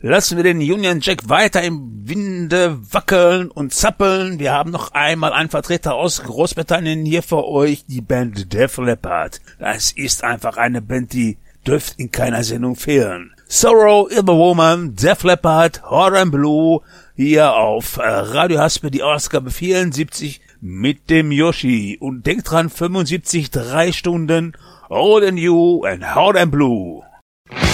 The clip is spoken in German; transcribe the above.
lassen wir den Union Jack weiter im Winde wackeln und zappeln. Wir haben noch einmal einen Vertreter aus Großbritannien hier für euch, die Band Def Leppard. Das ist einfach eine Band, die dürfte in keiner Sendung fehlen. Sorrow is the Woman, Def Leppard, Hot and Blue, hier auf Radio Haspe, die Ausgabe 74 mit dem Yoshi. Und denkt dran, 75, 3 Stunden, Old and New and Hot and Blue.